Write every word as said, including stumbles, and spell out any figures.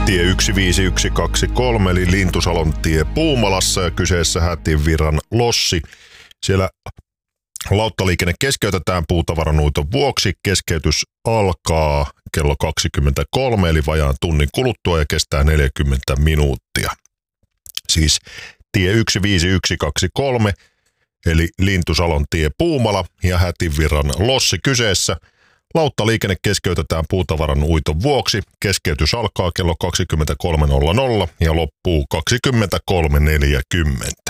Tie yksi viisi yksi kaksi kolme eli Lintusalon tie Puumalassa ja kyseessä Hätinvirran lossi. Siellä lauttaliikenne keskeytetään puutavaranuiton vuoksi. Keskeytys alkaa kello kaksikymmentäkolme eli vajaan tunnin kuluttua ja kestää neljäkymmentä minuuttia. Siis tie yksi viisi yksi kaksi kolme eli Lintusalon tie Puumala ja Hätinvirran lossi kyseessä. Lauttaliikenne keskeytetään puutavaran uiton vuoksi. Keskeytys alkaa kello kaksikymmentäkolme nolla nolla ja loppuu kaksikymmentäkolme neljäkymmentä.